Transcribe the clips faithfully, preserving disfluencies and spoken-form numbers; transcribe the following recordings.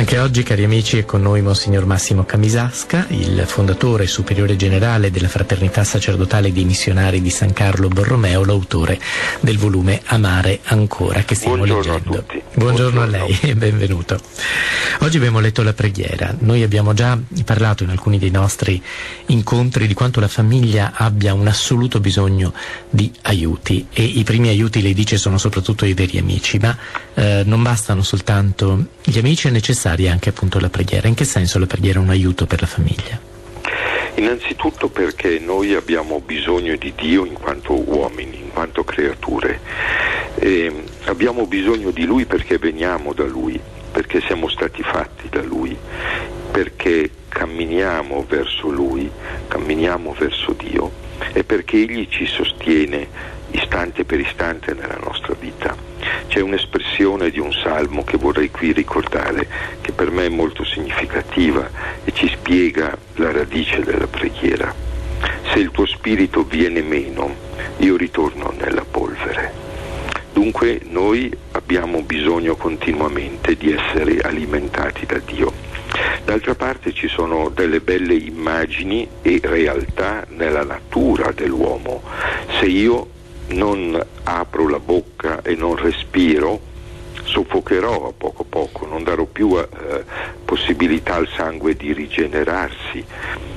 Anche oggi, cari amici, è con noi Monsignor Massimo Camisasca, il fondatore e superiore generale della Fraternità Sacerdotale dei Missionari di San Carlo Borromeo, l'autore del volume Amare Ancora, che stiamo Buongiorno leggendo. a tutti. Buongiorno, Buongiorno a lei e benvenuto. Oggi abbiamo letto la preghiera. Noi abbiamo già parlato in alcuni dei nostri incontri di quanto la famiglia abbia un assoluto bisogno di aiuti, e i primi aiuti, lei dice, sono soprattutto i veri amici, ma eh, non bastano soltanto gli amici, è necessaria anche appunto la preghiera. In che senso la preghiera è un aiuto per la famiglia? Innanzitutto perché noi abbiamo bisogno di Dio in quanto uomini, in quanto creature. E abbiamo bisogno di Lui perché veniamo da Lui, perché siamo stati fatti da Lui, perché camminiamo verso Lui, camminiamo verso Dio, e perché Egli ci sostiene istante per istante nella nostra vita. C'è un'espressione di un salmo che vorrei qui ricordare, che per me è molto significativa e ci spiega la radice della preghiera. Se il tuo spirito viene meno, io ritorno nella polvere. Dunque noi abbiamo bisogno continuamente di essere alimentati da Dio. D'altra parte ci sono delle belle immagini e realtà nella natura dell'uomo. Se io non apro la bocca e non respiro, soffocherò a poco a poco, non darò più eh, possibilità al sangue di rigenerarsi.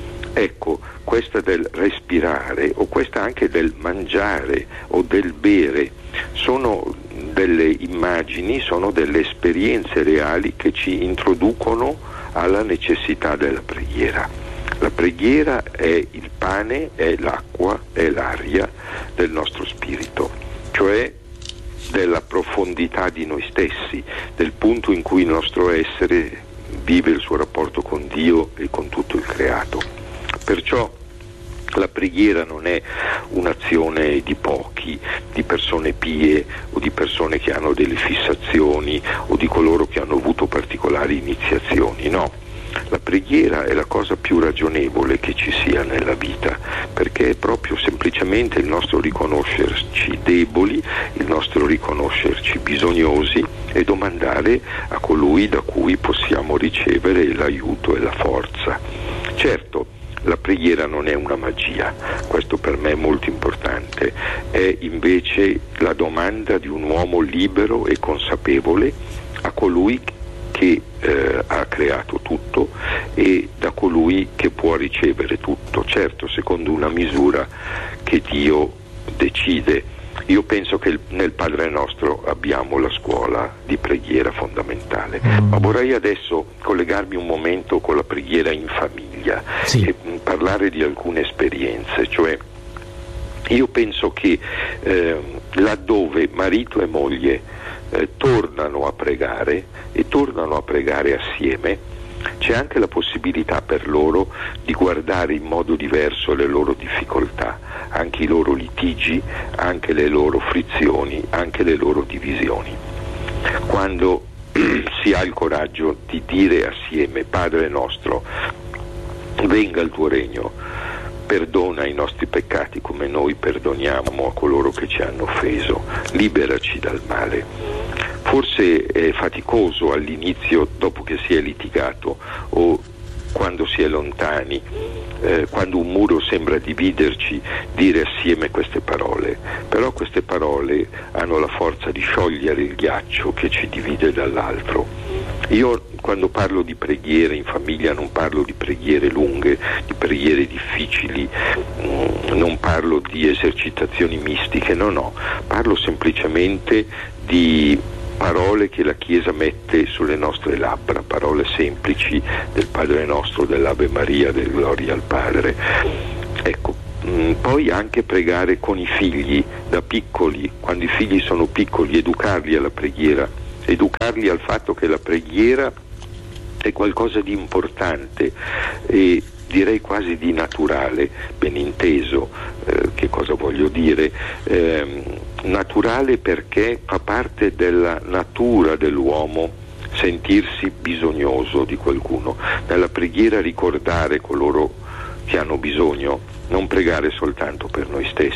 Ecco, questa del respirare, o questa anche del mangiare o del bere, sono delle immagini, sono delle esperienze reali che ci introducono alla necessità della preghiera. La preghiera è il pane, è l'acqua, è l'aria del nostro spirito, cioè della profondità di noi stessi, del punto in cui il nostro essere vive il suo rapporto con Dio e con tutto il creato. Perciò la preghiera non è un'azione di pochi, di persone pie o di persone che hanno delle fissazioni o di coloro che hanno avuto particolari iniziazioni, no. La preghiera è la cosa più ragionevole che ci sia nella vita, perché è proprio semplicemente il nostro riconoscerci deboli, il nostro riconoscerci bisognosi e domandare a colui da cui possiamo ricevere l'aiuto e la forza. Certo, la preghiera non è una magia, questo per me è molto importante, è invece la domanda di un uomo libero e consapevole a colui che eh, ha creato tutto e da colui che può ricevere tutto, certo secondo una misura che Dio decide. Io penso che nel Padre Nostro abbiamo la scuola di preghiera fondamentale, mm. ma vorrei adesso collegarmi un momento con la preghiera in famiglia, sì, e parlare di alcune esperienze. Cioè, io penso che eh, laddove marito e moglie eh, tornano a pregare e tornano a pregare assieme, c'è anche la possibilità per loro di guardare in modo diverso le loro difficoltà, anche i loro litigi, anche le loro frizioni, anche le loro divisioni. Quando si ha il coraggio di dire assieme: Padre nostro, venga il tuo regno, perdona i nostri peccati come noi perdoniamo a coloro che ci hanno offeso, liberaci dal male. Forse è faticoso all'inizio, dopo che si è litigato o quando si è lontani, eh, quando un muro sembra dividerci, dire assieme queste parole, però queste parole hanno la forza di sciogliere il ghiaccio che ci divide dall'altro. Io quando parlo di preghiere in famiglia non parlo di preghiere lunghe, di preghiere difficili, mh, non parlo di esercitazioni mistiche, no no, parlo semplicemente di parole che la Chiesa mette sulle nostre labbra, parole semplici del Padre Nostro, dell'Ave Maria, del Gloria al Padre. Ecco, mh, poi anche pregare con i figli da piccoli, quando i figli sono piccoli, educarli alla preghiera, educarli al fatto che la preghiera è qualcosa di importante e direi quasi di naturale, ben inteso. Eh, che cosa voglio dire? Eh, naturale perché fa parte della natura dell'uomo sentirsi bisognoso di qualcuno. Nella preghiera ricordare coloro che hanno bisogno, non pregare soltanto per noi stessi,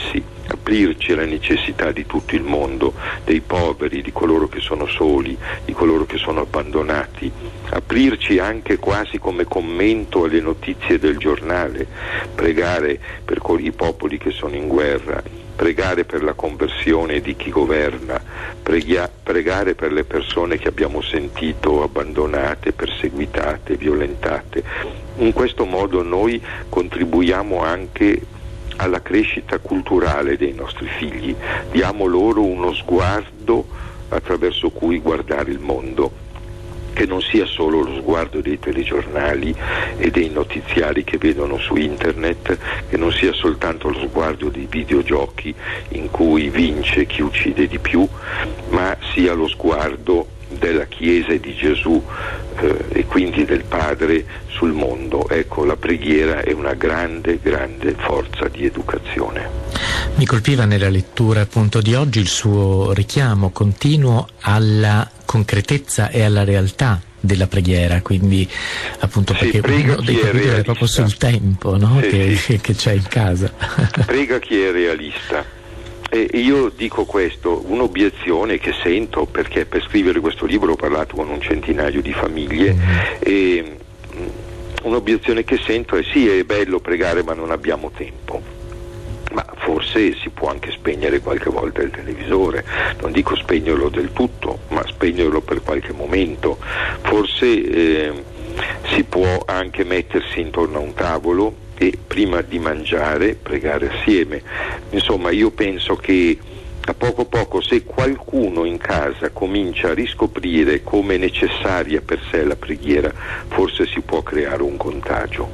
aprirci alla necessità di tutto il mondo, dei poveri, di coloro che sono soli, di coloro che sono abbandonati, aprirci anche quasi come commento alle notizie del giornale, pregare per i popoli che sono in guerra, pregare per la conversione di chi governa, preghia, pregare per le persone che abbiamo sentito abbandonate, perseguitate, violentate. In questo modo noi contribuiamo anche alla crescita culturale dei nostri figli, diamo loro uno sguardo attraverso cui guardare il mondo, che non sia solo lo sguardo dei telegiornali e dei notiziari che vedono su internet, che non sia soltanto lo sguardo dei videogiochi in cui vince chi uccide di più, ma sia lo sguardo della Chiesa e di Gesù eh, e quindi del Padre sul mondo. Ecco, la preghiera è una grande, grande forza di educazione. Mi colpiva nella lettura appunto di oggi il suo richiamo continuo alla concretezza e alla realtà della preghiera, quindi appunto sì, perché uno dei capitoli è proprio sul tempo, no? sì, che, sì. che c'è in casa. Prega chi è realista. E io dico questo, un'obiezione che sento, perché per scrivere questo libro ho parlato con un centinaio di famiglie, mm. e un'obiezione che sento è: sì, è bello pregare ma non abbiamo tempo. Ma forse si può anche spegnere qualche volta il televisore, non dico spegnerlo del tutto, ma spegnerlo per qualche momento. Forse eh, si può anche mettersi intorno a un tavolo e prima di mangiare pregare assieme. Insomma, io penso che a poco poco, se qualcuno in casa comincia a riscoprire come necessaria per sé la preghiera, forse si può creare un contagio.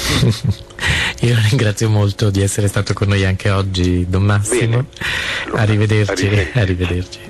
Io ringrazio molto di essere stato con noi anche oggi, Don Massimo. Bene. Allora, arrivederci, arrivederci. arrivederci.